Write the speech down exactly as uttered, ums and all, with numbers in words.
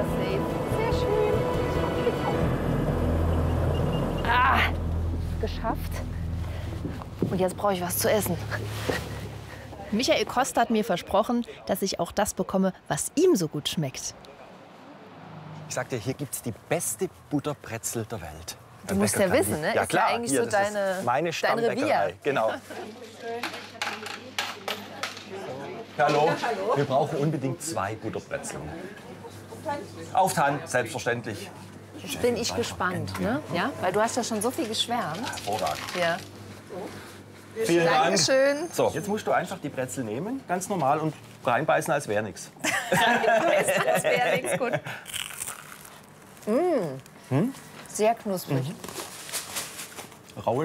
safe. Sehr schön. Ah, geschafft. Und jetzt brauche ich was zu essen. Michael Koster hat mir versprochen, dass ich auch das bekomme, was ihm so gut schmeckt. Ich sag dir, hier gibt's die beste Butterbrezel der Welt. Du musst ja wissen, ne? Ja, ist klar, ja eigentlich hier, so das deine, ist meine dein Stammbäckerei. Revier. Genau. Hallo. Wir brauchen unbedingt zwei Butterbrezeln. Auftan, selbstverständlich. Jetzt bin ich gespannt, ne? Ja? Weil du hast ja schon so viel geschwärmt. Hervorragend. Ja. Vielen Dank. Dankeschön. So, jetzt musst du einfach die Brezel nehmen, ganz normal, und reinbeißen, als wäre nichts. Das wäre nichts gut. Mmh. Hm? Sehr knusprig. Raue